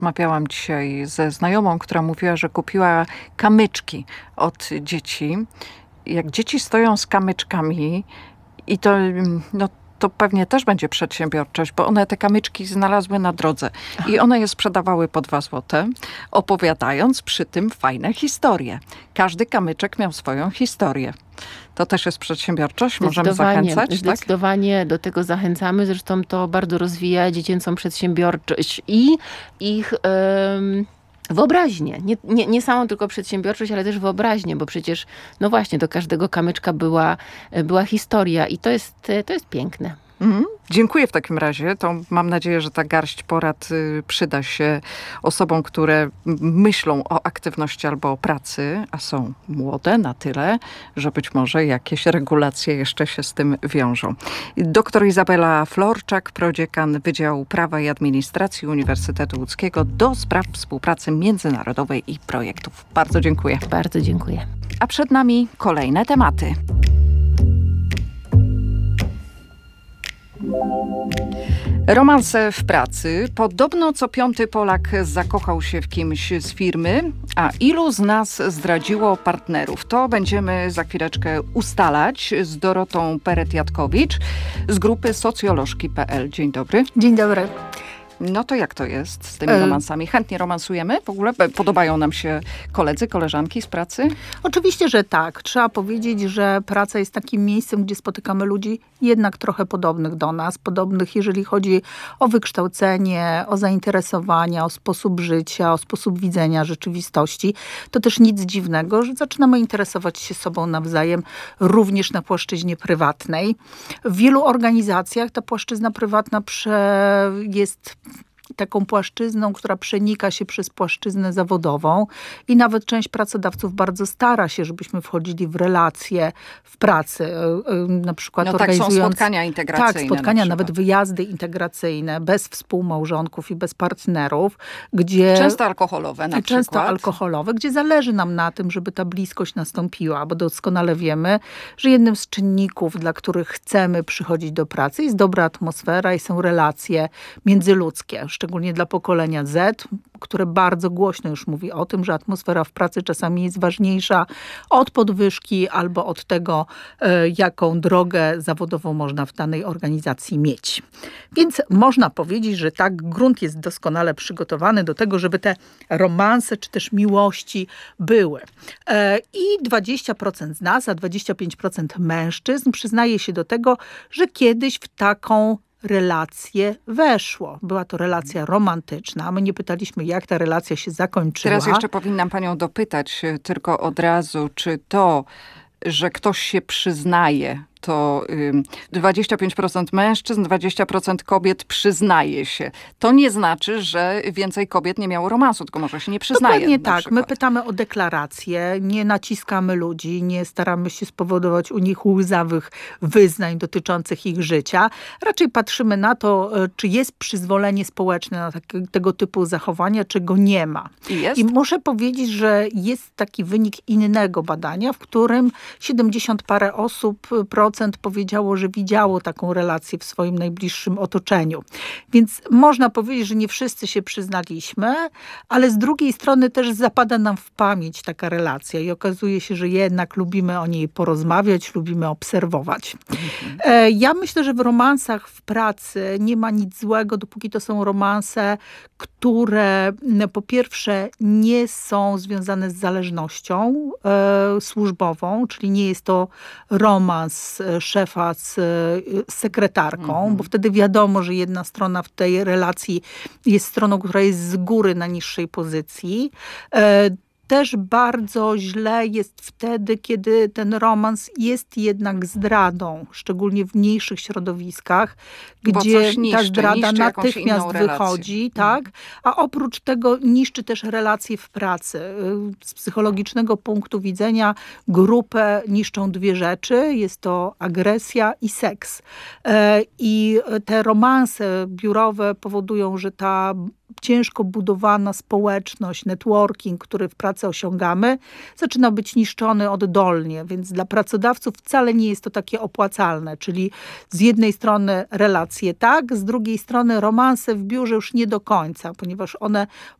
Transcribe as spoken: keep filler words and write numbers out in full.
Rozmawiałam dzisiaj ze znajomą, która mówiła, że kupiła kamyczki od dzieci. Jak dzieci stoją z kamyczkami i to, no, to pewnie też będzie przedsiębiorczość, bo one te kamyczki znalazły na drodze i one je sprzedawały po dwa złote, opowiadając przy tym fajne historie. Każdy kamyczek miał swoją historię. To też jest przedsiębiorczość, możemy zachęcać, Zdecydowanie tak? do tego zachęcamy. Zresztą to bardzo rozwija dziecięcą przedsiębiorczość i ich ym, wyobraźnię. Nie, nie, nie samą tylko przedsiębiorczość, ale też wyobraźnię, bo przecież, no właśnie, do każdego kamyczka była, była historia i to jest, to jest piękne. Mhm. Dziękuję w takim razie. To mam nadzieję, że ta garść porad y, przyda się osobom, które myślą o aktywności albo o pracy, a są młode na tyle, że być może jakieś regulacje jeszcze się z tym wiążą. Doktor Izabela Florczak, prodziekan Wydziału Prawa i Administracji Uniwersytetu Łódzkiego do spraw współpracy międzynarodowej i projektów. Bardzo dziękuję. Bardzo dziękuję. A przed nami kolejne tematy. Romanse w pracy. Podobno co piąty Polak zakochał się w kimś z firmy, a ilu z nas zdradziło partnerów? To będziemy za chwileczkę ustalać z Dorotą Peretiatkowicz z grupy socjolożki kropka pe el. Dzień dobry. Dzień dobry. No to jak to jest z tymi romansami? Chętnie romansujemy? W ogóle podobają nam się koledzy, koleżanki z pracy? Oczywiście, że tak. Trzeba powiedzieć, że praca jest takim miejscem, gdzie spotykamy ludzi jednak trochę podobnych do nas. Podobnych, jeżeli chodzi o wykształcenie, o zainteresowania, o sposób życia, o sposób widzenia rzeczywistości. To też nic dziwnego, że zaczynamy interesować się sobą nawzajem również na płaszczyźnie prywatnej. W wielu organizacjach ta płaszczyzna prywatna prze... jest taką płaszczyzną, która przenika się przez płaszczyznę zawodową i nawet część pracodawców bardzo stara się, żebyśmy wchodzili w relacje w pracy. Na przykład no tak, organizując... są spotkania integracyjne. Tak, spotkania, na nawet wyjazdy integracyjne, bez współmałżonków i bez partnerów, gdzie... Często alkoholowe na Często przykład. alkoholowe, gdzie zależy nam na tym, żeby ta bliskość nastąpiła, bo doskonale wiemy, że jednym z czynników, dla których chcemy przychodzić do pracy, jest dobra atmosfera i są relacje międzyludzkie. Szczególnie dla pokolenia Z, które bardzo głośno już mówi o tym, że atmosfera w pracy czasami jest ważniejsza od podwyżki albo od tego, jaką drogę zawodową można w danej organizacji mieć. Więc można powiedzieć, że tak, grunt jest doskonale przygotowany do tego, żeby te romanse czy też miłości były. I dwadzieścia procent z nas, a dwadzieścia pięć procent mężczyzn przyznaje się do tego, że kiedyś w taką relację weszło. Była to relacja romantyczna. My nie pytaliśmy, jak ta relacja się zakończyła. Teraz jeszcze powinnam panią dopytać tylko od razu, czy to, że ktoś się przyznaje, to dwadzieścia pięć procent mężczyzn, dwadzieścia procent kobiet przyznaje się. To nie znaczy, że więcej kobiet nie miało romansu, tylko może się nie przyznaje. Dokładnie tak. My pytamy o deklarację, nie naciskamy ludzi, nie staramy się spowodować u nich łzawych wyznań dotyczących ich życia. Raczej patrzymy na to, czy jest przyzwolenie społeczne na tak, tego typu zachowania, czy go nie ma. I jest? I muszę powiedzieć, że jest taki wynik innego badania, w którym siedemdziesiąt parę osób procent powiedziało, że widziało taką relację w swoim najbliższym otoczeniu. Więc można powiedzieć, że nie wszyscy się przyznaliśmy, ale z drugiej strony też zapada nam w pamięć taka relacja i okazuje się, że jednak lubimy o niej porozmawiać, lubimy obserwować. Mhm. Ja myślę, że w romansach w pracy nie ma nic złego, dopóki to są romanse, które po pierwsze nie są związane z zależnością e, służbową, czyli nie jest to romans szefa z sekretarką, mhm. bo wtedy wiadomo, że jedna strona w tej relacji jest stroną, która jest z góry na niższej pozycji. E, Też bardzo źle jest wtedy, kiedy ten romans jest jednak zdradą, szczególnie w mniejszych środowiskach, gdzie niszczy, ta zdrada niszczy natychmiast wychodzi, tak? A oprócz tego niszczy też relacje w pracy. Z psychologicznego punktu widzenia grupę niszczą dwie rzeczy. Jest to agresja i seks. I te romanse biurowe powodują, że ta ciężko budowana społeczność, networking, który w pracy osiągamy, zaczyna być niszczony oddolnie, więc dla pracodawców wcale nie jest to takie opłacalne, czyli z jednej strony relacje tak, z drugiej strony romanse w biurze już nie do końca, ponieważ one